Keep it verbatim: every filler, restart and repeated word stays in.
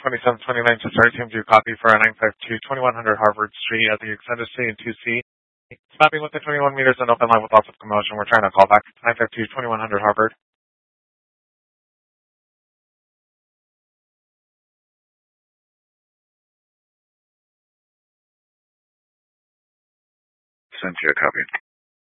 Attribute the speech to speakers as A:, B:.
A: twenty-seven twenty-nine to start team to copy for a nine five two twenty-one hundred Harvard Street at the extended street in two C. Stopping within twenty-one meters and open line with lots of commotion. We're trying to call back nine five two twenty-one hundred Harvard.
B: Cynthia, copy.